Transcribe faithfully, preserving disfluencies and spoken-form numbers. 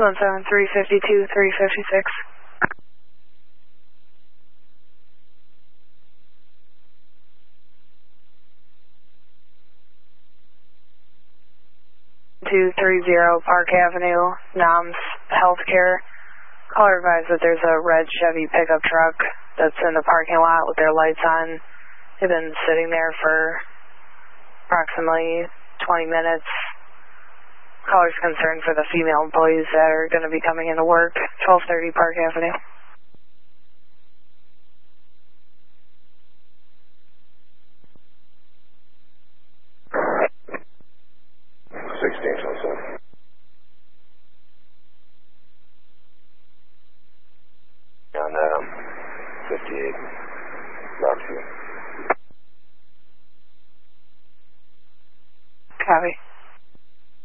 two one seven, three fifty-two, three fifty-six. two three zero Park Avenue, Noms Healthcare. Caller advised that there's a red Chevy pickup truck that's in the parking lot with their lights on. They've been sitting there for approximately twenty minutes. Caller's concerned for the female employees that are going to be coming into work, twelve thirty Park Avenue. sixteen twenty-seven. On um, fifty-eight.